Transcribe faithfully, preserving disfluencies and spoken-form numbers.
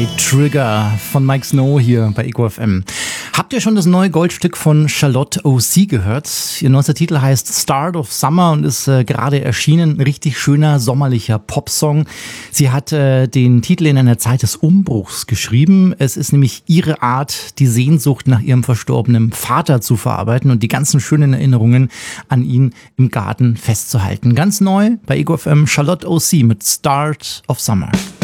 Trigger von Mike Snow hier bei Ego F M. Habt ihr schon das neue Goldstück von Charlotte O C gehört? Ihr neuester Titel heißt Start of Summer und ist äh, gerade erschienen. Ein richtig schöner, sommerlicher Popsong. Sie hat äh, den Titel in einer Zeit des Umbruchs geschrieben. Es ist nämlich ihre Art, die Sehnsucht nach ihrem verstorbenen Vater zu verarbeiten und die ganzen schönen Erinnerungen an ihn im Garten festzuhalten. Ganz neu bei Ego F M, Charlotte O C mit Start of Summer.